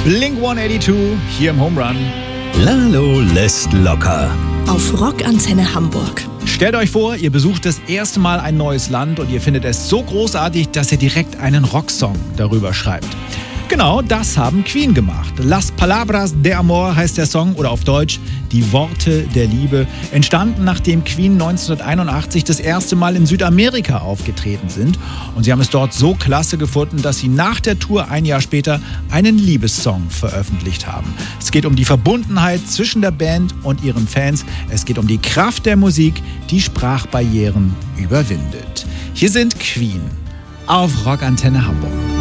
Blink-182 hier im Home Run. Lalo lässt locker. Auf Rockantenne Hamburg. Stellt euch vor, ihr besucht das erste Mal ein neues Land und ihr findet es so großartig, dass ihr direkt einen Rocksong darüber schreibt. Genau, das haben Queen gemacht. Las Palabras de Amor heißt der Song oder auf Deutsch Die Worte der Liebe. Entstanden, nachdem Queen 1981 das erste Mal in Südamerika aufgetreten sind. Und sie haben es dort so klasse gefunden, dass sie nach der Tour ein Jahr später einen Liebessong veröffentlicht haben. Es geht um die Verbundenheit zwischen der Band und ihren Fans. Es geht um die Kraft der Musik, die Sprachbarrieren überwindet. Hier sind Queen auf Rockantenne Hamburg.